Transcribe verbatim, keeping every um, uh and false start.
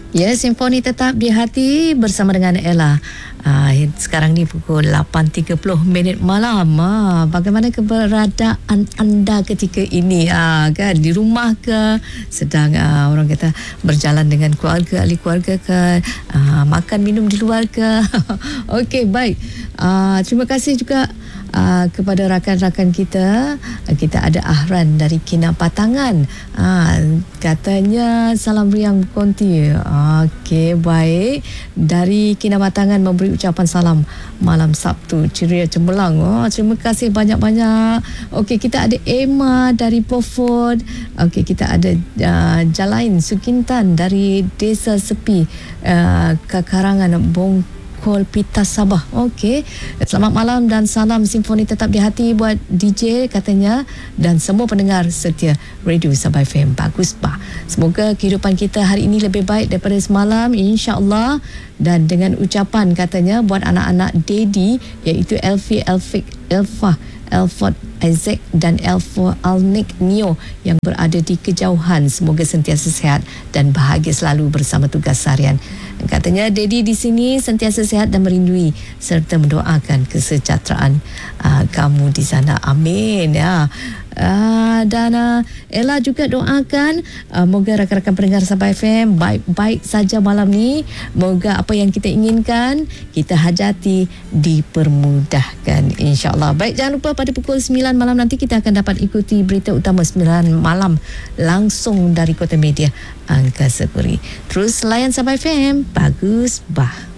Ya, Simfoni tetap di hati bersama dengan Ella. Uh, sekarang ni pukul lapan tiga puluh minit malam. Uh, bagaimana keberadaan anda ketika ini? Uh, kan di rumah ke, sedang uh, orang kata berjalan dengan keluarga, ahli keluarga ke, uh, makan minum di luar ke? Okey, baik. Uh, terima kasih juga Uh, kepada rakan-rakan kita. uh, kita ada Ahran dari Kinabatangan. uh, katanya salam riang konti. uh, Okey, baik, dari Kinabatangan memberi ucapan salam malam Sabtu ceria cemerlang. Oh, terima kasih banyak-banyak. Okey, kita ada Emma dari Beaufort. Okey, kita ada uh, Jalain Sukintan dari Desa Sepi, uh, Kekarangan Bong Kolpita Sabah. Okey. Selamat malam dan salam Simfoni tetap di hati buat D J katanya dan semua pendengar setia Radio Sabah F M. Bagus bah. Semoga kehidupan kita hari ini lebih baik daripada semalam, insya-Allah. Dan dengan ucapan katanya buat anak-anak Daddy iaitu Elfi, Elfik, Elfa, Elford, Isaac dan Elfo Alnik Neo yang berada di kejauhan, semoga sentiasa sihat dan bahagia selalu bersama tugas harian. Katanya Daddy di sini sentiasa sihat dan merindui serta mendoakan kesejahteraan uh, kamu di sana. Amin ya. Uh, dan uh, Ella juga doakan uh, moga rakan-rakan pendengar Sabah F M baik-baik saja malam ni. Moga apa yang kita inginkan kita hajati dipermudahkan, insya-Allah. Baik, jangan lupa pada pukul sembilan malam nanti kita akan dapat ikuti berita utama sembilan malam langsung dari Kota Media Angkasa Puri. Terus layan Sabah F M. Bagus bah.